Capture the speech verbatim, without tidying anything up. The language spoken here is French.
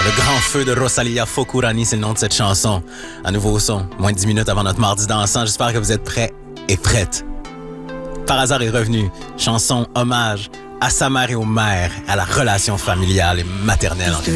Le grand feu de Rosalia Fokurani, c'est le nom de cette chanson. Un nouveau son, moins de dix minutes avant notre mardi dansant. J'espère que vous êtes prêts et prêtes. Par hasard est revenu, chanson hommage à sa mère et au mère, à la relation familiale et maternelle entre